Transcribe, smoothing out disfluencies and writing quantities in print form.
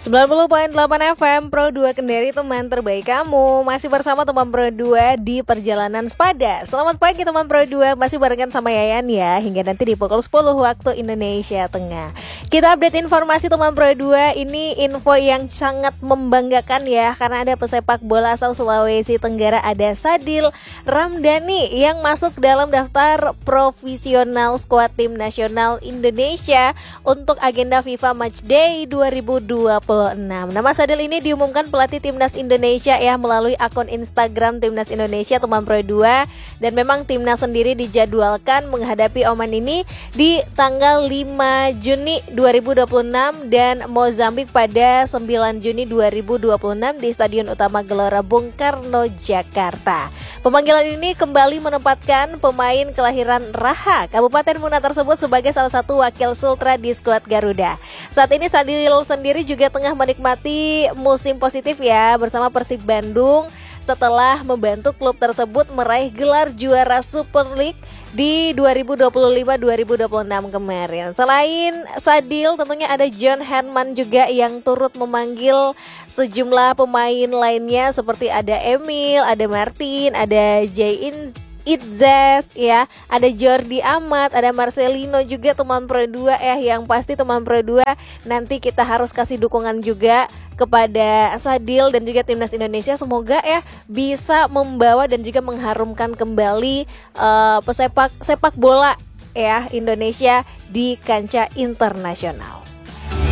90,8 FM Pro 2 Kendari, teman terbaik kamu. Masih bersama teman Pro 2 di perjalanan sepada. Selamat pagi teman Pro 2, masih barengan sama Yayan ya, hingga nanti di pukul 10 waktu Indonesia Tengah. Kita update informasi teman Pro 2. Ini info yang sangat membanggakan ya, karena ada pesepak bola asal Sulawesi Tenggara, ada Sadil Ramdhani yang masuk dalam daftar profesional skuad tim nasional Indonesia untuk agenda FIFA Matchday 2026. Nama Sadil ini diumumkan pelatih Timnas Indonesia ya melalui akun Instagram Timnas Indonesia teman Pro 2, dan memang Timnas sendiri dijadwalkan menghadapi Oman ini di tanggal 5 Juni 2026 dan Mozambik pada 9 Juni 2026 di Stadion Utama Gelora Bung Karno, Jakarta. Pemanggilan ini kembali menempatkan pemain kelahiran Raha, Kabupaten Muna tersebut sebagai salah satu wakil Sultra di skuad Garuda. Saat ini Sadil sendiri juga tengah menikmati musim positif ya bersama Persib Bandung setelah membantu klub tersebut meraih gelar juara Super League di 2025-2026 kemarin. Selain Sadil, tentunya ada John Herman juga yang turut memanggil sejumlah pemain lainnya seperti ada Emil, ada Martin, ada Jain Itzes ya, ada Jordi Amat, ada Marcelino juga teman Pro 2 ya. Yang pasti teman Pro 2 nanti kita harus kasih dukungan juga kepada Sadil dan juga Timnas Indonesia, semoga ya bisa membawa dan juga mengharumkan kembali sepak bola ya Indonesia di kancah internasional.